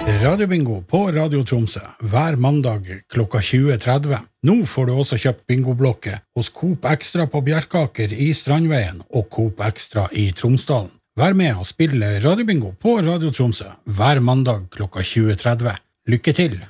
Radiobingo på Radio Tromsø hver mandag klokka 20.30. Nå får du også kjøpt bingoblokke hos Coop Extra på Bjerkaker i Strandveien og Coop Extra i Tromsdalen. Vær med og spille Radiobingo på Radio Tromsø hver mandag klokka 20.30. Lykke til!